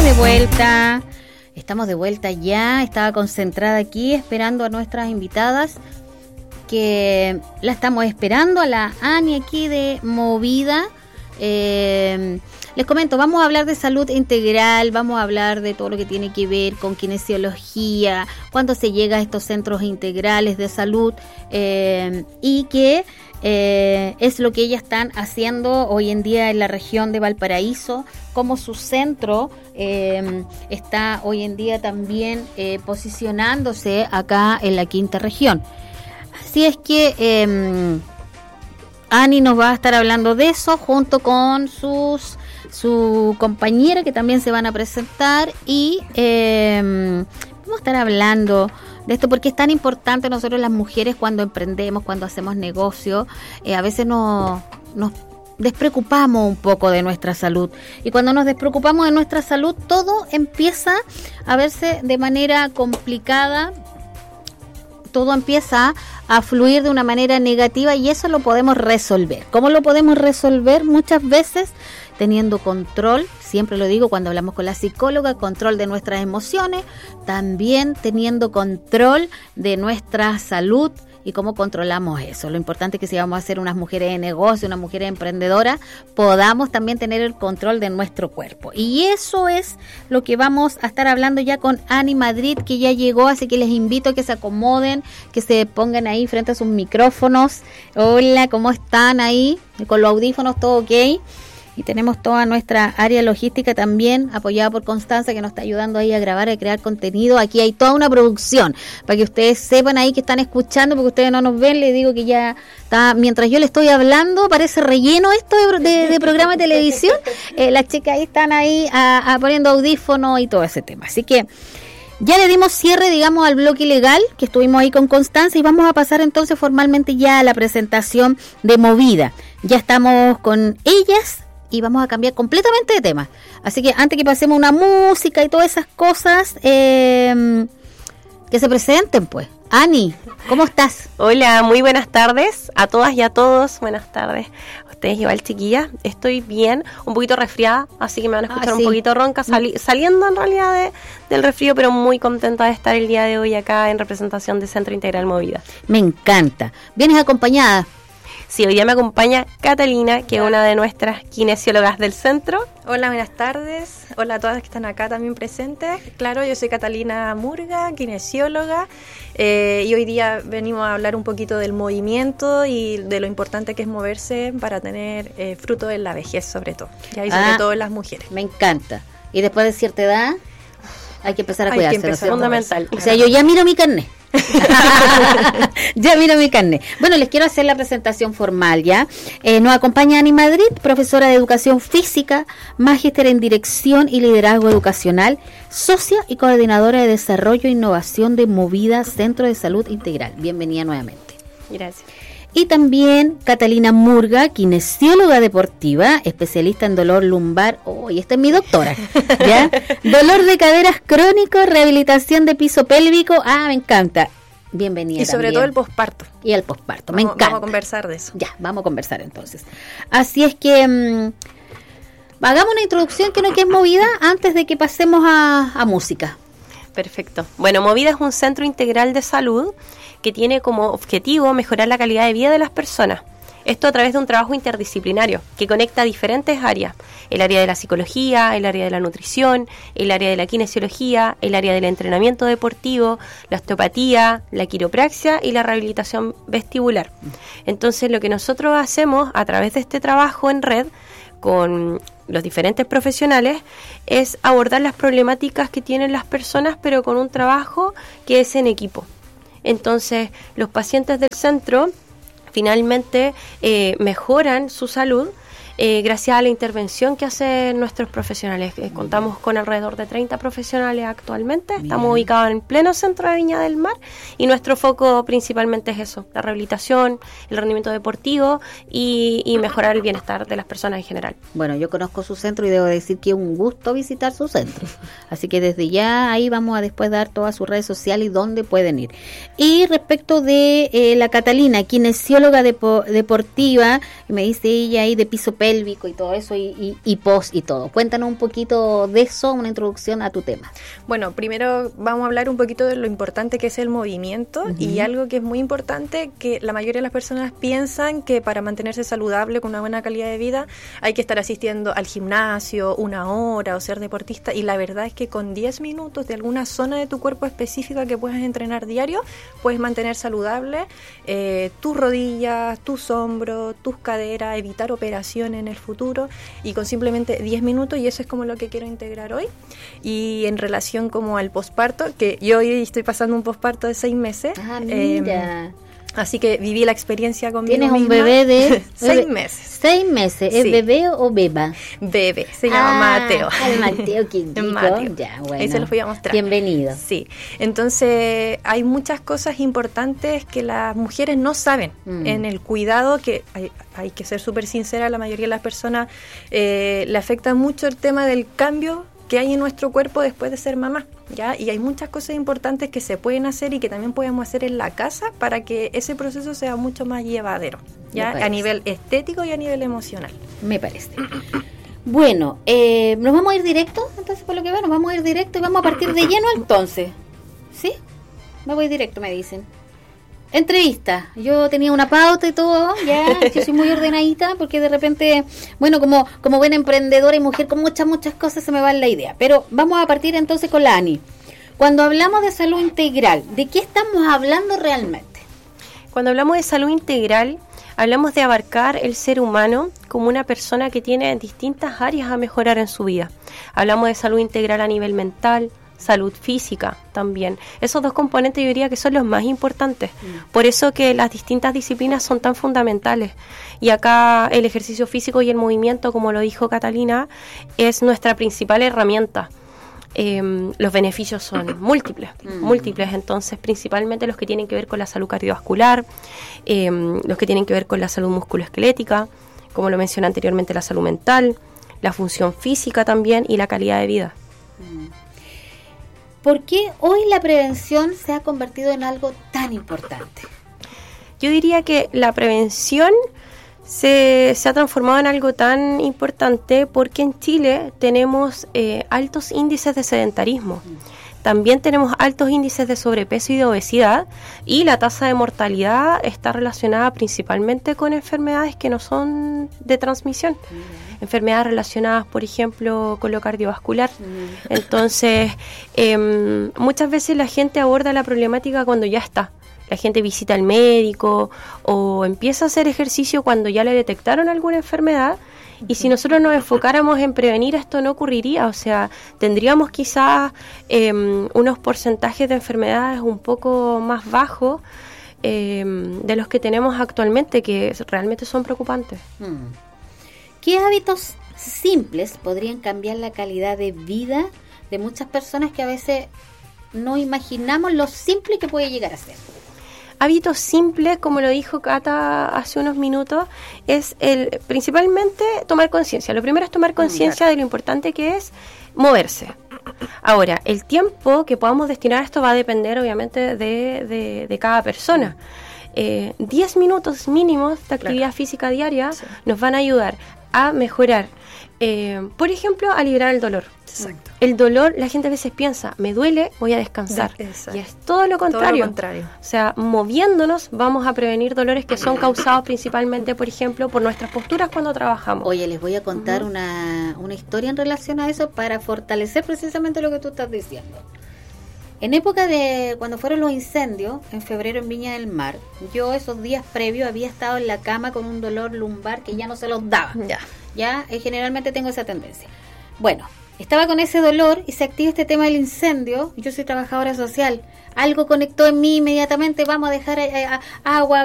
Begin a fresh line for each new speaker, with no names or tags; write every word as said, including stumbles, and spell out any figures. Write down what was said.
de vuelta. Estamos de vuelta ya. Estaba concentrada aquí esperando a nuestras invitadas, que la estamos esperando, a la Ani aquí de Movida. Eh, les comento, vamos a hablar de salud integral, vamos a hablar de todo lo que tiene que ver con kinesiología, cuándo se llega a estos centros integrales de salud, eh, y que eh, es lo que ellas están haciendo hoy en día en la región de Valparaíso, como su centro eh, está hoy en día también eh, posicionándose acá en la quinta región. Así es que eh, Ani nos va a estar hablando de eso junto con sus su compañera, que también se van a presentar, y eh, vamos a estar hablando de esto porque es tan importante. Nosotros las mujeres, cuando emprendemos, cuando hacemos negocio, eh, a veces nos, nos despreocupamos un poco de nuestra salud, y cuando nos despreocupamos de nuestra salud, todo empieza a verse de manera complicada, todo empieza a fluir de una manera negativa, y eso lo podemos resolver. ¿Cómo lo podemos resolver? Muchas veces teniendo control, siempre lo digo cuando hablamos con la psicóloga, control de nuestras emociones, también teniendo control de nuestra salud y cómo controlamos eso. Lo importante es que si vamos a ser unas mujeres de negocio, unas mujeres emprendedoras, podamos también tener el control de nuestro cuerpo. Y eso es lo que vamos a estar hablando ya con Ani Madrid, que ya llegó, así que les invito a que se acomoden, que se pongan ahí frente a sus micrófonos. Hola, ¿cómo están ahí? Con los audífonos, ¿todo ok? Y tenemos toda nuestra área logística también, apoyada por Constanza, que nos está ayudando ahí a grabar, a crear contenido. Aquí hay toda una producción, para que ustedes sepan ahí que están escuchando, porque ustedes no nos ven. Les digo que ya está, mientras yo le estoy hablando, parece relleno esto de, de, de programa de televisión. Eh, las chicas ahí están ahí a, a poniendo audífonos y todo ese tema. Así que ya le dimos cierre, digamos, al bloque legal, que estuvimos ahí con Constanza, y vamos a pasar entonces formalmente ya a la presentación de Movida. Ya estamos con ellas y vamos a cambiar completamente de tema. Así que antes que pasemos una música y todas esas cosas, eh, que se presenten, pues. Ani, ¿cómo estás?
Hola, muy buenas tardes a todas y a todos. Buenas tardes a ustedes igual, chiquillas. Estoy bien, un poquito resfriada, así que me van a escuchar ah, sí. un poquito ronca, sali- saliendo en realidad de, del resfrío, pero muy contenta de estar el día de hoy acá en representación de Centro Integral Movida.
Me encanta. ¿Vienes acompañada?
Sí, hoy día me acompaña Catalina, que es una de nuestras kinesiólogas del centro.
Hola, buenas tardes. Hola a todas que están acá también presentes. Claro, yo soy Catalina Murga, kinesióloga, eh, y hoy día venimos a hablar un poquito del movimiento y de lo importante que es moverse para tener eh, fruto en la vejez, sobre todo, y ahí sobre ah, todo en las mujeres.
Me encanta. ¿Y después de cierta edad? Hay que empezar a cuidarse.
Hay que empezar, ¿no? Fundamental.
O sea, yo ya miro mi carnet. ya miro mi carnet. Bueno, les quiero hacer la presentación formal ya. Eh, nos acompaña Ani Madrid, profesora de educación física, magíster en dirección y liderazgo educacional, socia y coordinadora de desarrollo e innovación de Movida Centro de Salud Integral. Bienvenida nuevamente.
Gracias.
Y también Catalina Murga, kinesióloga deportiva, especialista en dolor lumbar. Oh, y esta es mi doctora, ¿ya? Dolor de caderas crónico, rehabilitación de piso pélvico. Ah, me encanta. Bienvenida.
Y sobre
también.
todo el posparto.
Y el posparto, me
vamos,
encanta.
Vamos a conversar de eso.
Ya, vamos a conversar entonces. Así es que mmm, hagamos una introducción que no que es Movida antes de que pasemos a, a música.
Perfecto. Bueno, Movida es un centro integral de salud que tiene como objetivo mejorar la calidad de vida de las personas. Esto a través de un trabajo interdisciplinario que conecta diferentes áreas. El área de la psicología, el área de la nutrición, el área de la kinesiología, el área del entrenamiento deportivo, la osteopatía, la quiropraxia y la rehabilitación vestibular. Entonces, lo que nosotros hacemos a través de este trabajo en red con los diferentes profesionales es abordar las problemáticas que tienen las personas, pero con un trabajo que es en equipo. Entonces, los pacientes del centro finalmente eh, mejoran su salud eh, gracias a la intervención que hacen nuestros profesionales. Eh, contamos con alrededor de treinta profesionales actualmente. Bien. Estamos ubicados en pleno centro de Viña del Mar y nuestro foco principalmente es eso, la rehabilitación, el rendimiento deportivo y, y mejorar el bienestar de las personas en general.
Bueno, yo conozco su centro y debo decir que es un gusto visitar su centro. Así que desde ya ahí vamos a después dar todas sus redes sociales y dónde pueden ir. Y respecto de eh, la Catalina, kinesióloga depo- deportiva, me dice ella ahí de piso pélvico, pélvico y todo eso, y, y, y post y todo. Cuéntanos un poquito de eso, una introducción a tu tema.
Bueno, primero vamos a hablar un poquito de lo importante que es el movimiento, uh-huh. y algo que es muy importante, que la mayoría de las personas piensan que para mantenerse saludable con una buena calidad de vida hay que estar asistiendo al gimnasio una hora o ser deportista, y la verdad es que con diez minutos de alguna zona de tu cuerpo específica que puedas entrenar diario, puedes mantener saludable eh, tus rodillas, tus hombros, tus caderas, evitar operaciones en el futuro, y con simplemente diez minutos, y eso es como lo que quiero integrar hoy. Y en relación como al posparto, que yo hoy estoy pasando un posparto de seis meses.
Ah, mira.
Eh, Así que viví la experiencia conmigo
¿Tienes
misma.
un bebé de
seis meses?
¿Seis meses? ¿Es
sí.
bebé o beba?
Bebé, se llama
ah,
Mateo.
El Mateo, qué rico.
Mateo.
Ya, bueno.
Ahí se los voy a mostrar.
Bienvenido.
Sí, entonces hay muchas cosas importantes que las mujeres no saben mm. en el cuidado, que hay, hay que ser súper sincera, la mayoría de las personas eh, le afecta mucho el tema del cambio que hay en nuestro cuerpo después de ser mamá, ¿ya? Y hay muchas cosas importantes que se pueden hacer y que también podemos hacer en la casa para que ese proceso sea mucho más llevadero, ¿ya? A nivel estético y a nivel emocional.
Me parece. Bueno, eh, ¿nos vamos a ir directo? Entonces, por lo que veo, nos vamos a ir directo y vamos a partir de lleno entonces. ¿Sí? Me voy directo, me dicen. Entrevista, yo tenía una pauta y todo, ya, yo soy muy ordenadita porque de repente, bueno, como como buena emprendedora y mujer con muchas, muchas cosas se me va la idea, pero vamos a partir entonces con la Ani. Cuando hablamos de salud integral, ¿de qué estamos hablando realmente?
Cuando hablamos de salud integral, hablamos de abarcar el ser humano como una persona que tiene distintas áreas a mejorar en su vida. Hablamos de salud integral a nivel mental, salud física también. Esos dos componentes yo diría que son los más importantes. Mm. Por eso que las distintas disciplinas son tan fundamentales. Y acá el ejercicio físico y el movimiento, como lo dijo Catalina, es nuestra principal herramienta. Eh, los beneficios son múltiples, mm. múltiples, entonces principalmente los que tienen que ver con la salud cardiovascular, eh, los que tienen que ver con la salud musculoesquelética, como lo mencioné anteriormente, la salud mental, la función física también y la calidad de vida.
Mm. ¿Por qué hoy la prevención se ha convertido en algo tan importante?
Yo diría que la prevención se, se ha transformado en algo tan importante porque en Chile tenemos eh, altos índices de sedentarismo. También tenemos altos índices de sobrepeso y de obesidad, y la tasa de mortalidad está relacionada principalmente con enfermedades que no son de transmisión. Mm. Enfermedades relacionadas, por ejemplo, con lo cardiovascular. Mm. Entonces, eh, muchas veces la gente aborda la problemática cuando ya está. La gente visita al médico o empieza a hacer ejercicio cuando ya le detectaron alguna enfermedad. Y si nosotros nos enfocáramos en prevenir, esto no ocurriría. O sea, tendríamos quizás eh, unos porcentajes de enfermedades un poco más bajos eh, de los que tenemos actualmente, que realmente son preocupantes.
Hmm. ¿Qué hábitos simples podrían cambiar la calidad de vida de muchas personas que a veces no imaginamos lo simple que puede llegar a ser?
Hábitos simples, como lo dijo Cata hace unos minutos, es el principalmente tomar conciencia. Lo primero es tomar conciencia de lo importante que es moverse. Ahora, el tiempo que podamos destinar a esto va a depender obviamente de, de, de cada persona. Eh, diez minutos mínimos de actividad claro. física diaria sí. nos van a ayudar a mejorar, eh, por ejemplo, a liberar el dolor.
Exacto.
El dolor, la gente a veces piensa, me duele, voy a descansar.
Exacto.
Y es todo lo contrario.
Todo lo contrario.
O sea, moviéndonos vamos a prevenir dolores que son causados principalmente, por ejemplo, por nuestras posturas cuando trabajamos.
Oye, les voy a contar uh-huh. una, una historia en relación a eso para fortalecer precisamente lo que tú estás diciendo. En época de cuando fueron los incendios, en febrero en Viña del Mar, yo esos días previos había estado en la cama con un dolor lumbar que ya no se los daba.
Ya.
Ya, eh, generalmente tengo esa tendencia. Bueno, estaba con ese dolor y se activa este tema del incendio. Yo soy trabajadora social. Algo conectó en mí inmediatamente. Vamos a dejar eh, agua,